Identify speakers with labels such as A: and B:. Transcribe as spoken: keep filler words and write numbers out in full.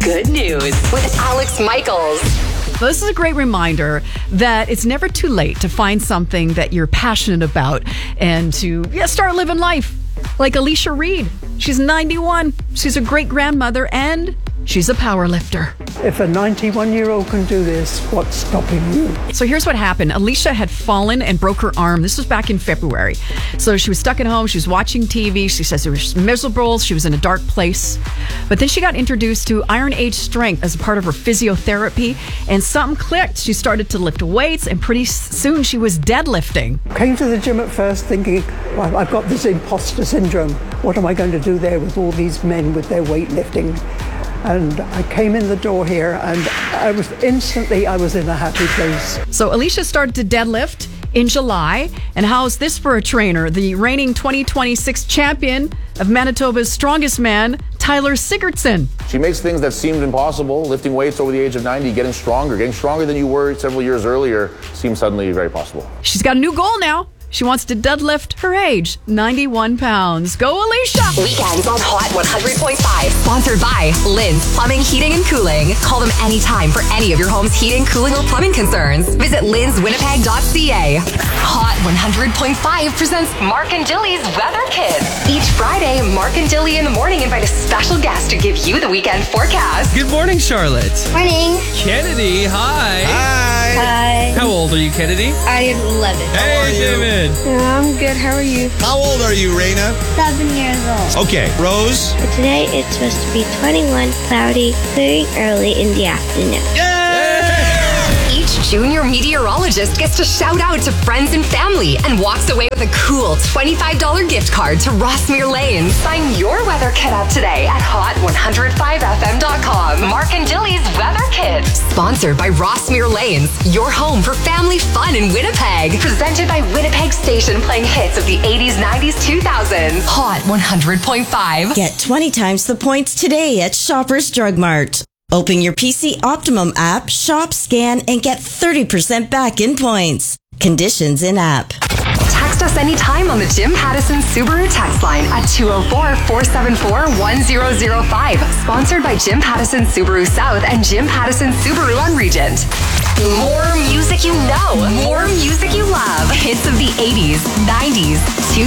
A: Good news with Alex Michaels.
B: Well, this is a great reminder that it's never too late to find something that you're passionate about and to yeah, start living life. Like Alicia Reed. She's ninety-one. She's a great grandmother and she's a power lifter.
C: If a ninety-one-year-old can do this, what's stopping you?
B: So here's what happened. Alicia had fallen and broke her arm. This was back in February. So she was stuck at home. She was watching T V. She says it was miserable. She was in a dark place. But then she got introduced to Iron Age Strength as a part of her physiotherapy, and something clicked. She started to lift weights, and pretty soon she was deadlifting.
C: Came to the gym at first thinking, well, I've got this imposter syndrome. What am I going to do there with all these men with their weightlifting? And I came in the door here and I was instantly, I was in a happy place.
B: So Alicia started to deadlift in July. And how's this for a trainer? The reigning twenty twenty-six champion of Manitoba's Strongest Man, Tyler Sigurdsson.
D: She makes things that seemed impossible, lifting weights over the age of ninety, getting stronger, getting stronger than you were several years earlier, seems suddenly very possible.
B: She's got a new goal now. She wants to deadlift her age, ninety-one pounds. Go, Alicia!
A: Weekends on Hot one hundred point five. Sponsored by Lynn's Plumbing, Heating, and Cooling. Call them anytime for any of your home's heating, cooling, or plumbing concerns. Visit linns winnipeg dot c a. Hot one hundred point five presents Mark and Jilly's Weather Kids. Each Friday, Mark and Jilly in the morning invite a special guest to give you the weekend forecast.
E: Good morning, Charlotte.
F: Morning.
E: Kennedy, hi.
F: Hi. Hi.
E: How old are you, Kennedy?
F: I am eleven.
E: Hey, David.
F: I'm good. How are you?
G: How old are you, Raina?
F: Seven years old.
G: Okay, Rose?
H: But today it's supposed to be twenty-one, cloudy, clearing early in the afternoon.
A: Each junior meteorologist gets to shout out to friends and family and walks away with a cool twenty-five dollars gift card to Rossmere Lanes. Sign your weather kit up today at hot one oh five f m dot com. Mark and Jilly's Weather Kit. Sponsored by Rossmere Lanes, your home for family fun in Winnipeg. Presented by Winnipeg Station, playing hits of the eighties, nineties, two thousands. Hot one hundred point five.
I: Get twenty times the points today at Shoppers Drug Mart. Open your P C Optimum app, shop, scan, and get thirty percent back in points. Conditions in app.
A: Text us anytime on the Jim Pattison Subaru text line at two oh four, four seven four, one oh oh five. Sponsored by Jim Pattison Subaru South and Jim Pattison Subaru on Regent. More music you know, more music you love. Hits of the eighties, nineties, two